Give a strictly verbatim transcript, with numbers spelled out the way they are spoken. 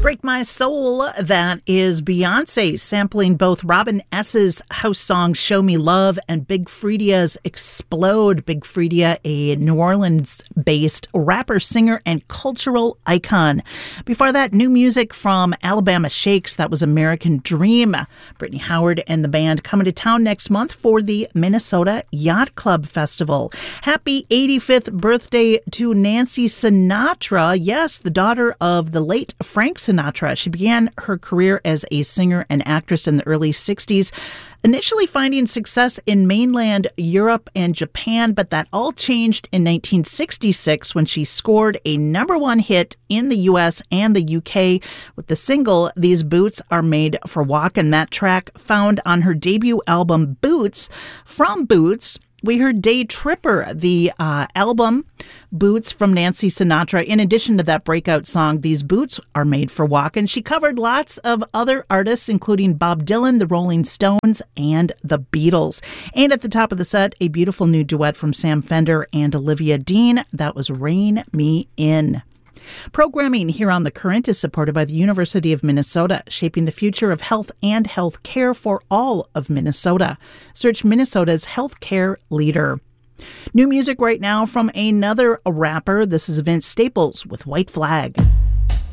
Break My Soul, that is Beyonce sampling both Robin S.'s house song Show Me Love and Big Freedia's Explode. Big Freedia, a New Orleans-based rapper, singer, and cultural icon. Before that, new music from Alabama Shakes, that was American Dream. Brittany Howard and the band coming to town next month for the Minnesota Yacht Club Festival. Happy eighty-fifth birthday to Nancy Sinatra. Yes, the daughter of the late Frank Sinatra. She began her career as a singer and actress in the early sixties, initially finding success in mainland Europe and Japan, but that all changed in nineteen sixty-six when she scored a number one hit in the U S and the U K with the single These Boots Are Made for Walkin'. That track found on her debut album Boots. From Boots, we heard Day Tripper, the uh, album Boots from Nancy Sinatra. In addition to that breakout song, These Boots Are Made for Walkin', she covered lots of other artists, including Bob Dylan, the Rolling Stones, and the Beatles. And at the top of the set, a beautiful new duet from Sam Fender and Olivia Dean. That was Rein Me In. Programming here on The Current is supported by the University of Minnesota, shaping the future of health and health care for all of Minnesota. Search Minnesota's healthcare leader. New music right now from another rapper. This is Vince Staples with White Flag.